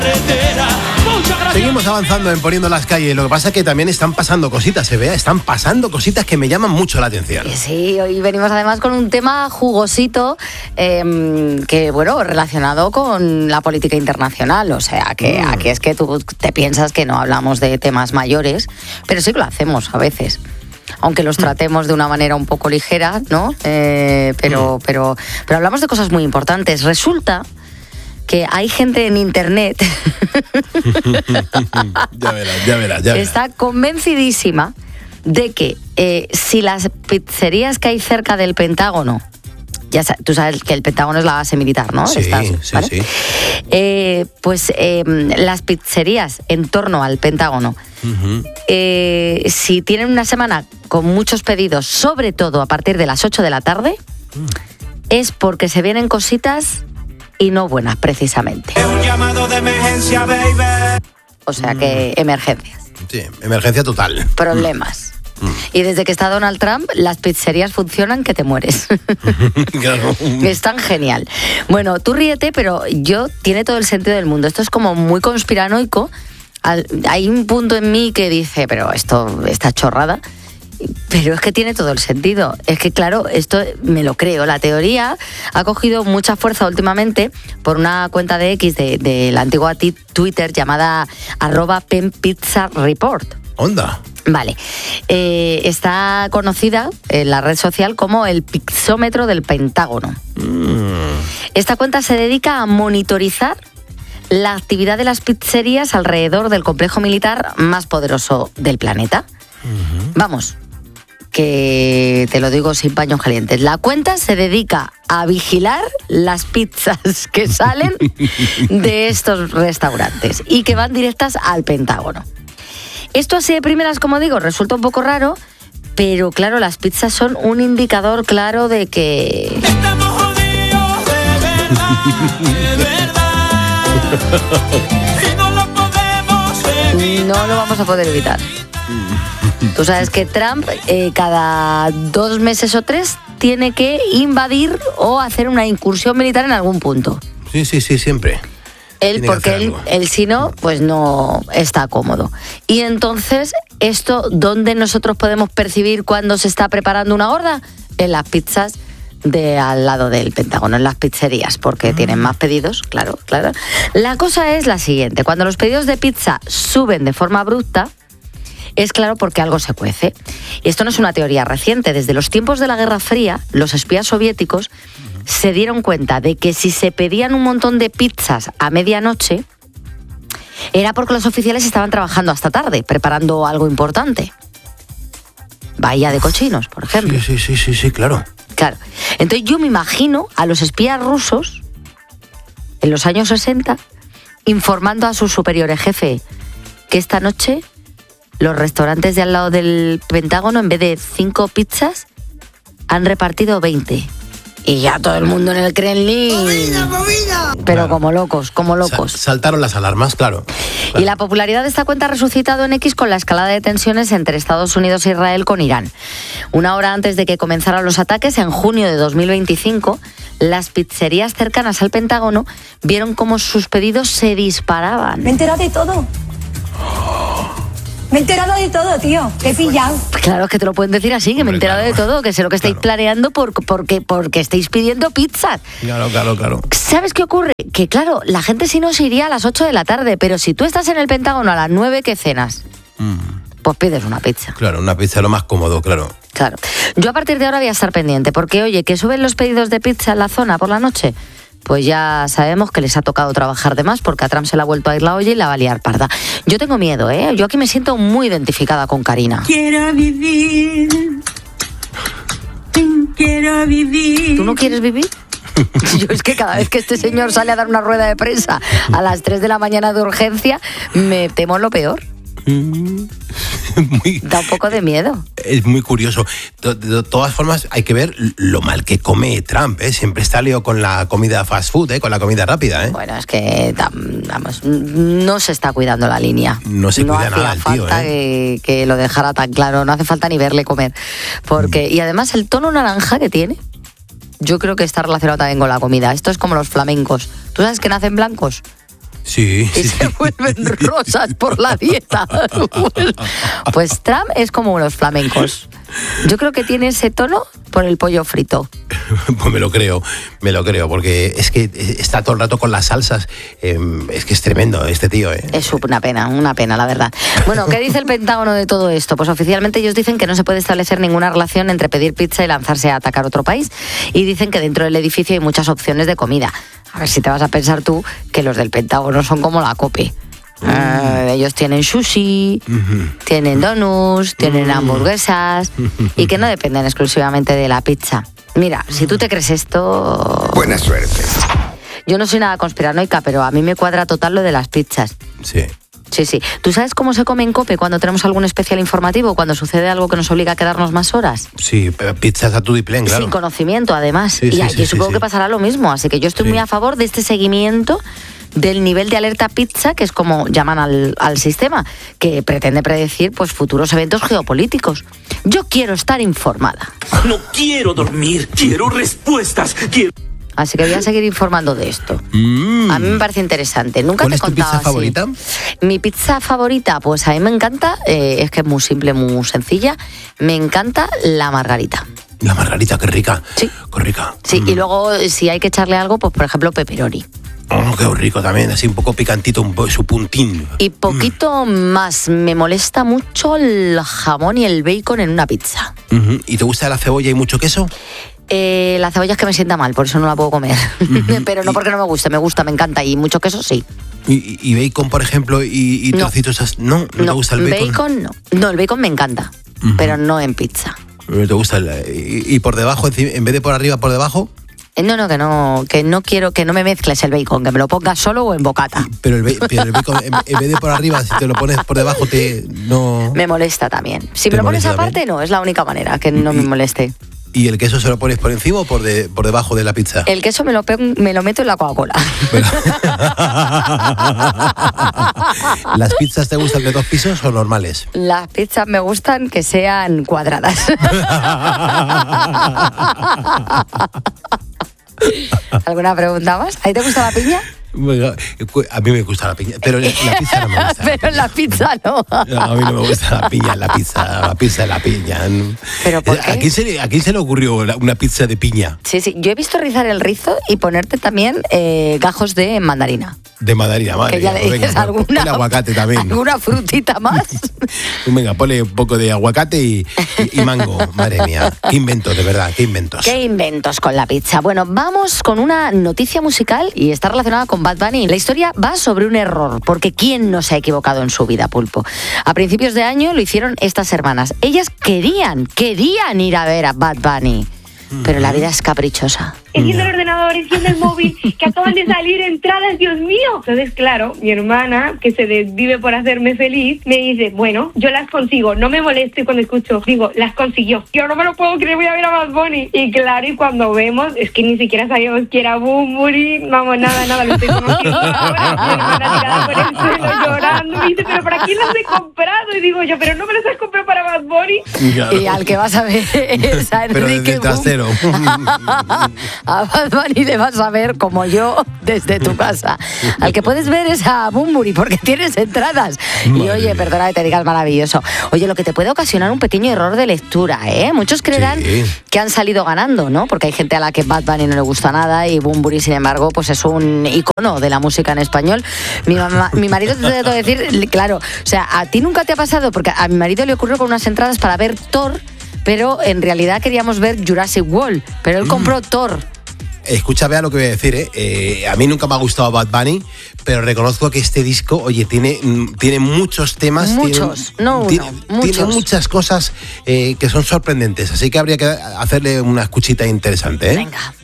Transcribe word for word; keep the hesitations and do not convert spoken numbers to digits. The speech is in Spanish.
Seguimos avanzando en Poniendo las Calles. Lo que pasa es que también están pasando cositas, se vea, están pasando cositas que me llaman mucho la atención. Sí, hoy venimos además con un tema jugosito, eh, que bueno, relacionado con la política internacional. O sea, que mm. aquí es que tú te piensas que no hablamos de temas mayores, pero sí que lo hacemos a veces. Aunque los tratemos de una manera un poco ligera, ¿no? Eh, pero, mm. pero, pero hablamos de cosas muy importantes. Resulta que hay gente en internet ya verás, ya verás, ya verás. Está convencidísima de que eh, si las pizzerías que hay cerca del Pentágono, ya sa- tú sabes que el Pentágono es la base militar, ¿no? Sí, Estás, sí, ¿vale? sí. Eh, pues eh, las pizzerías en torno al Pentágono, uh-huh. eh, si tienen una semana con muchos pedidos, sobre todo a partir de las ocho de la tarde, uh. es porque se vienen cositas y no buenas, precisamente. Es un llamado de emergencia, baby. O sea que emergencias. Sí, emergencia total. Problemas. Mm. Y desde que está Donald Trump, las pizzerías funcionan que te mueres. Claro. Es tan genial. Bueno, tú ríete, pero yo tiene todo el sentido del mundo. Esto es como muy conspiranoico. Hay un punto en mí que dice, pero esto, esta chorrada... Pero es que tiene todo el sentido. Es que, claro, esto me lo creo. La teoría ha cogido mucha fuerza últimamente por una cuenta de X de, de la antigua t- Twitter llamada arroba Pen Pizza Report. ¿Onda? Vale. Eh, está conocida en la red social como el pixómetro del Pentágono. Mm. Esta cuenta se dedica a monitorizar la actividad de las pizzerías alrededor del complejo militar más poderoso del planeta. Uh-huh. Vamos, que te lo digo sin paños calientes. La cuenta se dedica a vigilar las pizzas que salen de estos restaurantes y que van directas al Pentágono. Esto así de primeras, como digo, resulta un poco raro, pero claro, las pizzas son un indicador claro de que... Estamos jodidos de verdad, de verdad. Y no lo podemos evitar. No lo vamos a poder evitar. Tú sabes que Trump eh, cada dos meses o tres tiene que invadir o hacer una incursión militar en algún punto. Sí, sí, sí, siempre. Él, porque él, él si no, pues no está cómodo. Y entonces, ¿esto dónde nosotros podemos percibir cuando se está preparando una horda? En las pizzas de al lado del Pentágono, en las pizzerías, porque mm. tienen más pedidos, claro, claro. La cosa es la siguiente, cuando los pedidos de pizza suben de forma abrupta, es claro porque algo se cuece. Y esto no es una teoría reciente. Desde los tiempos de la Guerra Fría, los espías soviéticos uh-huh. se dieron cuenta de que si se pedían un montón de pizzas a medianoche, era porque los oficiales estaban trabajando hasta tarde, preparando algo importante. Bahía de Cochinos, por ejemplo. Sí, sí, sí, sí, sí, claro. Claro. Entonces yo me imagino a los espías rusos, en los años sesenta, informando a sus superiores, jefe, que esta noche... los restaurantes de al lado del Pentágono, en vez de cinco pizzas, han repartido veinte. Y ya todo el mundo en el Kremlin... ¡Movida, movida! Pero claro. como locos, como locos. Sa- saltaron las alarmas, claro. claro. Y la popularidad de esta cuenta ha resucitado en X con la escalada de tensiones entre Estados Unidos e Israel con Irán. Una hora antes de que comenzaran los ataques, en junio de dos mil veinticinco, las pizzerías cercanas al Pentágono vieron cómo sus pedidos se disparaban. Me he enterado de todo. Me he enterado de todo, tío. Te he pillado. Claro, que te lo pueden decir así, que Hombre, me he enterado claro. de todo, que sé lo que estáis claro. planeando por, porque, porque estáis pidiendo pizzas. Claro, claro, claro. ¿Sabes qué ocurre? Que claro, la gente si no se iría a las ocho de la tarde, pero si tú estás en el Pentágono a las nueve, ¿qué cenas? Mm. Pues pides una pizza. Claro, una pizza es lo más cómodo, claro. Claro. Yo a partir de ahora voy a estar pendiente, porque oye, que suben los pedidos de pizza en la zona por la noche... pues ya sabemos que les ha tocado trabajar de más porque a Trump se le ha vuelto a ir la olla y la va a liar parda. Yo tengo miedo, ¿eh? Yo aquí me siento muy identificada con Karina. Quiero vivir. Quiero vivir. ¿Tú no quieres vivir? Yo es que cada vez que este señor sale a dar una rueda de prensa a las tres de la mañana de urgencia, me temo lo peor. Muy, da un poco de miedo. Es muy curioso. De, de, de todas formas, hay que ver lo mal que come Trump, ¿eh? Siempre está lío con la comida fast food, ¿eh? Con la comida rápida, ¿eh? Bueno, es que, vamos, no se está cuidando la línea. No se no cuida nada el tío, falta ¿eh? que, que lo dejara tan claro. No hace falta ni verle comer. Porque, mm. Y además, el tono naranja que tiene, yo creo que está relacionado también con la comida. Esto es como los flamencos. ¿Tú sabes que nacen blancos? Sí, y sí, se sí. vuelven rosas por la dieta. Pues Trump es como los flamencos. Yo creo que tiene ese tono por el pollo frito. Pues me lo creo, me lo creo, porque es que está todo el rato con las salsas. Eh, es que es tremendo este tío, ¿eh? Es una pena, una pena, la verdad. Bueno, ¿qué dice el Pentágono de todo esto? Pues oficialmente ellos dicen que no se puede establecer ninguna relación entre pedir pizza y lanzarse a atacar otro país. Y dicen que dentro del edificio hay muchas opciones de comida. A ver si te vas a pensar tú que los del Pentágono son como la COPE. Uh, ellos tienen sushi, uh-huh. tienen donuts, tienen uh-huh. hamburguesas y que no dependen exclusivamente de la pizza. Mira, si tú te crees esto... Buena suerte. Yo no soy nada conspiranoica, pero a mí me cuadra total lo de las pizzas. Sí. Sí, sí. ¿Tú sabes cómo se come en COPE cuando tenemos algún especial informativo, cuando sucede algo que nos obliga a quedarnos más horas? Sí, pizzas a tu diplén, claro. Sin conocimiento, además. Sí, y sí, aquí sí, supongo sí, que sí. pasará lo mismo, así que yo estoy sí. muy a favor de este seguimiento del nivel de alerta pizza, que es como llaman al, al sistema, que pretende predecir pues futuros eventos geopolíticos. Yo quiero estar informada. No quiero dormir, quiero respuestas, quiero... Así que voy a seguir informando de esto. Mm. A mí me parece interesante. Nunca ¿Cuál te he es tu contado pizza así. favorita? Mi pizza favorita, pues a mí me encanta, eh, es que es muy simple, muy sencilla. Me encanta la margarita. La margarita, qué rica. Sí. Qué rica. Sí, mm. y luego si hay que echarle algo, pues por ejemplo pepperoni. Oh, qué rico también, así un poco picantito, un po- su puntín. Y poquito mm. más, me molesta mucho el jamón y el bacon en una pizza. Uh-huh. ¿Y te gusta la cebolla y mucho queso? Eh, la cebolla es que me sienta mal, por eso no la puedo comer. Uh-huh. Pero no porque no me guste, me gusta, me encanta. Y mucho queso, sí. ¿Y, y bacon, por ejemplo, y, y no. trocitos? As- ¿No? ¿No, no te gusta el bacon? Bacon no. No, el bacon me encanta, uh-huh. pero no en pizza. ¿No te gusta el, y, y por debajo, en vez de por arriba, por debajo? No, no, que no, que no quiero que no me mezcles el bacon, que me lo pongas solo o en bocata. Pero el, pero el bacon, en, en vez de por arriba, si te lo pones por debajo, te no. Me molesta también. Si ¿Te me lo pones molesta aparte, también? no, es la única manera que no me moleste. ¿Y el queso se lo pones por encima o por, de, por debajo de la pizza? El queso me lo, pe- me lo meto en la Coca-Cola. Pero... ¿Las pizzas te gustan de dos pisos o normales? Las pizzas me gustan que sean cuadradas. ¿Alguna pregunta más? ¿A ti te gusta la piña? Bueno, a mí me gusta la piña, pero la pizza no me gusta. Pero en la pizza no. No, a mí no me gusta la piña en la pizza, la pizza en la piña. ¿Pero por qué? ¿A quién se le, a quién se le ocurrió una pizza de piña? Sí, sí, yo he visto rizar el rizo y ponerte también eh, gajos de mandarina. De mandarina, madre. Que ya le dices venga, alguna, el aguacate también. ¿Alguna frutita más? Venga, ponle un poco de aguacate y, y, y mango. Madre mía, qué inventos, de verdad, qué inventos. ¿Qué inventos con la pizza? Bueno, vamos con una noticia musical y está relacionada con Bad Bunny. La historia va sobre un error, porque ¿quién no se ha equivocado en su vida, Pulpo? A principios de año lo hicieron estas hermanas. Ellas querían, querían ir a ver a Bad Bunny, pero la vida es caprichosa. Enciendo el ordenador, enciendo el móvil, que acaban de salir entradas, Dios mío. Entonces, claro, mi hermana, que se desvive por hacerme feliz, me dice, bueno, yo las consigo, no me moleste cuando escucho, digo, las consiguió. Yo no me lo puedo creer, voy a ver a Bad Bunny. Y claro, y cuando vemos, es que ni siquiera sabíamos que era Bunbury, vamos, nada, nada, lo estoy conociendo ahora. Mi hermana tirada por el suelo llorando, me dice, pero ¿para quién las he comprado? Y digo yo, pero no me las has comprado para Bad Bunny. Claro. Y al que vas a ver es a Pero Enrique desde el trasero. A Bad Bunny le vas a ver como yo desde tu casa. Al que puedes ver es a Bunbury porque tienes entradas. Madre y oye, mía. perdona que te digas maravilloso. Oye, lo que te puede ocasionar un pequeño error de lectura, ¿eh? Muchos creerán Sí. que han salido ganando, ¿no? Porque hay gente a la que Bad Bunny no le gusta nada y Bunbury, sin embargo, pues es un icono de la música en español. Mi, mamá, mi marido te tengo que decir, claro, o sea, a ti nunca te ha pasado, porque a mi marido le ocurrió con unas entradas para ver Thor, pero en realidad queríamos ver Jurassic World, pero él compró mm. Thor. Escucha, vea lo que voy a decir, ¿eh? Eh, a mí nunca me ha gustado Bad Bunny, pero reconozco que este disco, oye, tiene, tiene muchos temas. Muchos, tiene, no uno, tiene, muchos. Tiene muchas cosas eh, que son sorprendentes, así que habría que hacerle una escuchita interesante, ¿eh? Venga.